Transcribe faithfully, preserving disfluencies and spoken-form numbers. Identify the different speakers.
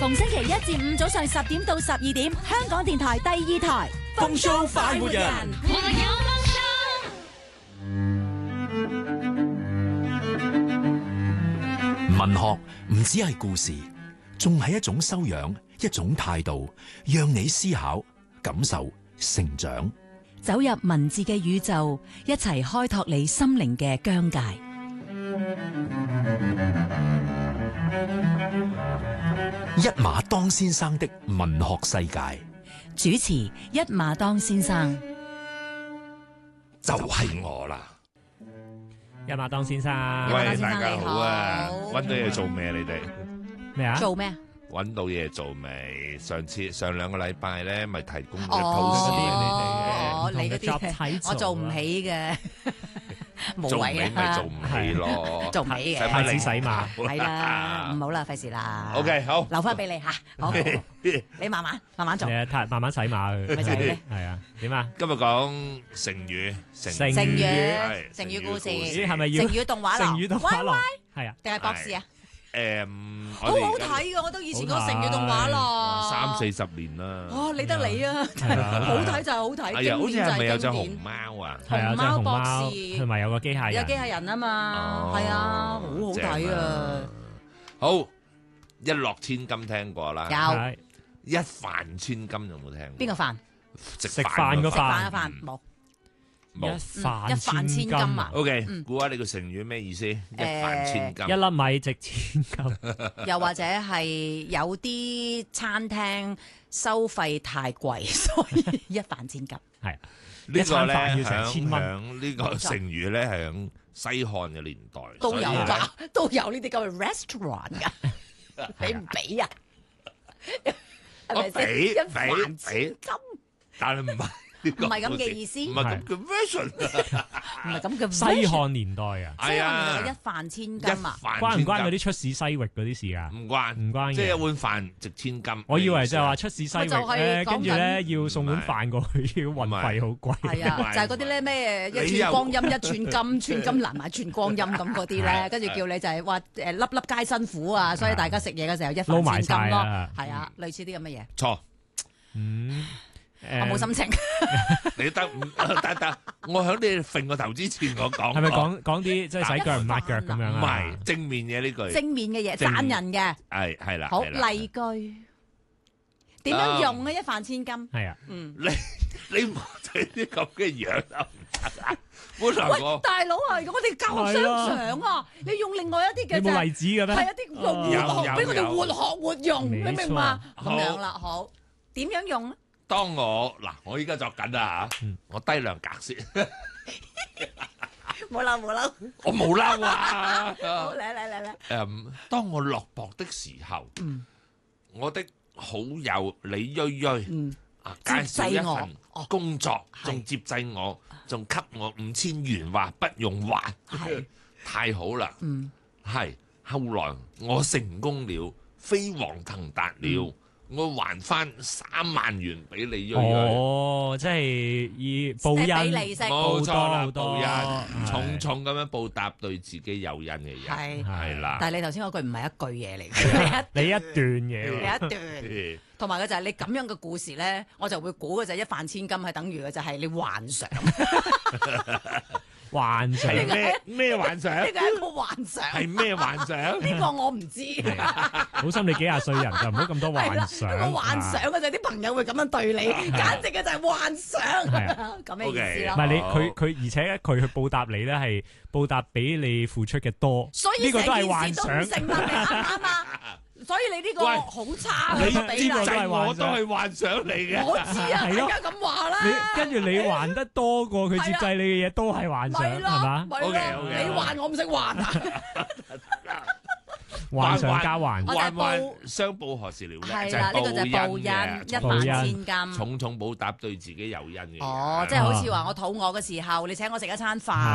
Speaker 1: 逢星期一至五早上十點到十二點，香港電台第二台
Speaker 2: 風騷快活人，
Speaker 1: 我有
Speaker 2: 文學唔止係故事，仲係一種修養，一種態度，讓你思考、感受、成長。
Speaker 1: 走入文字嘅宇宙，一齊開拓你心靈嘅疆界。
Speaker 2: 一馬當先生的文學世界，
Speaker 1: 主持一馬當先生，
Speaker 3: 就係我啦。
Speaker 4: 一馬當先生，
Speaker 3: 喂，大家好啊！揾到嘢做咩？你哋
Speaker 4: 咩啊？
Speaker 1: 做咩啊？
Speaker 3: 揾到嘢做未？上次上兩個禮拜咧，咪提供咗
Speaker 1: 哦
Speaker 3: post
Speaker 1: 哦，
Speaker 3: 你哋
Speaker 1: 你嗰啲我做唔起嘅，無
Speaker 3: 做唔起
Speaker 1: 謂啊，
Speaker 3: 咪做唔起咯，
Speaker 1: 做唔起嘅，
Speaker 4: 太子洗馬
Speaker 1: 係啦，唔好啦，費事啦。
Speaker 3: OK，好，
Speaker 1: 留翻俾你吓，好，你慢慢慢慢做。
Speaker 4: 係啊，太慢慢洗馬佢。
Speaker 1: 咪就係咧
Speaker 4: 係啊，點啊？
Speaker 3: 今日講成語，成
Speaker 4: 成
Speaker 1: 成語
Speaker 3: 係
Speaker 1: 成語故事，
Speaker 4: 咦，係咪要
Speaker 1: 成語動畫廊？
Speaker 4: 成語動畫廊係啊，
Speaker 1: 定係博士啊？
Speaker 3: 誒，
Speaker 1: 好好睇噶，我都以前嗰個成語動畫廊，
Speaker 3: 三四十年啦。
Speaker 1: 哦，理得你啊，好睇就係好睇，
Speaker 3: 係啊，好似係咪有隻熊
Speaker 1: 經典就係經典。
Speaker 3: 貓啊？
Speaker 4: 係啊，
Speaker 1: 熊貓
Speaker 4: 即係熊貓
Speaker 1: 博士
Speaker 4: 同埋有個機械人，
Speaker 1: 有機械人啊嘛，
Speaker 3: 哦
Speaker 1: 係啊，好好睇
Speaker 3: 正
Speaker 1: 啊！
Speaker 3: 好，一諾千金聽過啦，
Speaker 1: 有
Speaker 4: 係
Speaker 3: 一飯千金有冇聽過？
Speaker 1: 邊個飯？
Speaker 3: 食
Speaker 4: 食飯嗰
Speaker 1: 食
Speaker 4: 飯
Speaker 1: 飯嘅飯冇。
Speaker 4: 一
Speaker 3: 冇。
Speaker 4: 飯
Speaker 1: 一飯千金啊
Speaker 3: OK，
Speaker 1: 嗯
Speaker 3: 估下你個成語咩意思？一飯千金。
Speaker 4: 一粒米值千金，
Speaker 1: 又或者係有啲餐廳收費太貴，所以一飯千金。
Speaker 4: 係
Speaker 3: 呢個咧
Speaker 4: 一餐飯要成千蚊
Speaker 3: 響呢個成語咧係響西漢嘅年代
Speaker 1: 都有
Speaker 3: 所以呢
Speaker 1: 㗎，都有呢啲咁嘅 restaurant 㗎，俾唔俾啊？係咪先
Speaker 3: 我俾
Speaker 1: 一飯千
Speaker 3: 俾
Speaker 1: 金，
Speaker 3: 但係唔係呢個
Speaker 1: 唔係咁嘅意思
Speaker 3: 唔係咁嘅 version。
Speaker 1: 唔係咁嘅
Speaker 4: 西漢年代啊，
Speaker 1: 西漢
Speaker 3: 係啊
Speaker 1: 原來一飯千
Speaker 3: 一
Speaker 1: 金啊！
Speaker 3: 飯
Speaker 4: 關唔關嗰
Speaker 3: 千
Speaker 4: 啲出使西域嗰啲事啊？
Speaker 3: 金唔關
Speaker 4: 唔關嘅
Speaker 3: 即係一碗飯值千金。
Speaker 4: 我以為就係話出使西域
Speaker 1: 咪就係
Speaker 4: 咧，
Speaker 1: 講緊
Speaker 4: 跟住咧要送碗飯過去，要運費好貴。
Speaker 1: 係啊，就係嗰啲咧咩一串光陰一串金，串金難買串光陰咁嗰啲咧，跟住叫你就係話誒粒粒皆辛苦啊，所以大家食嘢嘅時候一
Speaker 4: 撈埋
Speaker 1: 飯千金咯
Speaker 4: 晒啊，
Speaker 1: 係啊，類似啲咁嘅嘢，
Speaker 3: 錯，
Speaker 4: 嗯，
Speaker 1: 我冇心情。
Speaker 3: 你得唔得得？我喺你揈個頭之前，我講
Speaker 4: 係咪講講啲即係洗腳唔抹腳咁樣
Speaker 3: 唔
Speaker 4: 啊？
Speaker 3: 係正面嘅呢句？
Speaker 1: 正面嘅嘢，
Speaker 3: 正
Speaker 1: 讚人嘅，
Speaker 3: 係係啦。
Speaker 1: 好
Speaker 3: 係啦
Speaker 1: 例句，點樣用啊？一飯千金，
Speaker 4: 係啊，
Speaker 1: 嗯。
Speaker 3: 你你唔好睇啲咁嘅樣得唔得啊？本來
Speaker 1: 喂，
Speaker 3: 我
Speaker 1: 大佬啊，我哋教學商場啊，你用另外一啲嘅
Speaker 4: 你
Speaker 1: 就係
Speaker 4: 冇例子嘅咩？
Speaker 1: 係一啲用
Speaker 3: 有
Speaker 1: 活學，
Speaker 3: 有
Speaker 1: 俾我哋活學活用，
Speaker 4: 沒
Speaker 1: 你明嘛？
Speaker 3: 錯
Speaker 1: 咁樣啦，好，點樣用啊？
Speaker 3: 當我嗱，我依家作緊啦嚇
Speaker 4: 嗯，
Speaker 3: 我低量格先，
Speaker 1: 冇嬲冇嬲，
Speaker 3: 我冇嬲啊！
Speaker 1: 好嚟嚟嚟嚟，
Speaker 3: 誒，當我落雹的時候，
Speaker 1: 嗯
Speaker 3: 我的好友李銳銳
Speaker 1: 嗯，
Speaker 3: 啊介紹一
Speaker 1: 接濟我
Speaker 3: 份
Speaker 1: 哦
Speaker 3: 工作，
Speaker 1: 係
Speaker 3: 仲接濟我，仲給我五千元，話不用還，
Speaker 1: 係
Speaker 3: 太好啦！
Speaker 1: 嗯，
Speaker 3: 係後來我成功了，飛黃騰達了，我還翻三萬元俾李銳銳。
Speaker 4: 哦，即係以報
Speaker 1: 俾
Speaker 4: 恩，
Speaker 1: 利息，
Speaker 3: 冇錯啦，
Speaker 4: 好多
Speaker 3: 報恩，
Speaker 4: 係
Speaker 3: 重重咁樣報答對自己有恩嘅人，
Speaker 1: 係。
Speaker 3: 係啦。
Speaker 1: 但係你頭先嗰句唔係一句嘢嚟嘅，
Speaker 4: 你一段嘢
Speaker 1: 你
Speaker 4: 喎，
Speaker 1: 一段，同埋嘅就係你咁樣嘅故事咧，我就會估嘅就係一飯千金係等於嘅就係你幻想，呢
Speaker 4: 幻想
Speaker 3: 係咩咩幻想？
Speaker 1: 個係一個幻想，
Speaker 3: 係咩幻想？
Speaker 1: 呢個我唔知。
Speaker 4: 好心你幾廿歲人就唔好咁多
Speaker 1: 係啦，
Speaker 4: 幻想。
Speaker 1: 一個幻想嘅就係啲朋友會咁樣對你，簡直嘅就係幻想咁嘅意思咯。
Speaker 4: 唔係你
Speaker 3: 好
Speaker 4: 佢佢，而且佢去報答你咧，係報答比你付出嘅多。
Speaker 1: 所以
Speaker 4: 呢個都係
Speaker 1: 成件事都唔
Speaker 4: 幻想。
Speaker 1: 成立，你啱唔啱啊？所以你呢個
Speaker 3: 喂
Speaker 1: 好差
Speaker 3: 你
Speaker 1: 嘅比例
Speaker 4: 呢個都，係
Speaker 3: 我都係幻想嚟嘅。
Speaker 1: 我知啊，
Speaker 4: 係咯
Speaker 1: 大家咁話啦。
Speaker 4: 你跟住你還得多過佢接濟你嘅嘢，都係幻想，
Speaker 1: 咪咯，
Speaker 4: 係嘛？
Speaker 1: 咪咯
Speaker 3: OK，OK，
Speaker 1: 你還我唔識還啊！
Speaker 4: 幻想加幻
Speaker 1: 我，就係
Speaker 3: 幻幻
Speaker 1: 報
Speaker 3: 相報何時了咧？
Speaker 1: 係啦，呢個就係報恩，一飯千金。
Speaker 3: 重重報答對自己有恩嘅人。
Speaker 1: 哦，即係好似話我肚餓嘅時候，你請我食一餐飯。